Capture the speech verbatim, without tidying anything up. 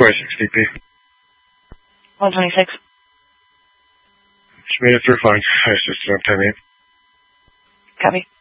twenty-six D P. one twenty-six. She made it through fine. I assisted on ten eight. Copy.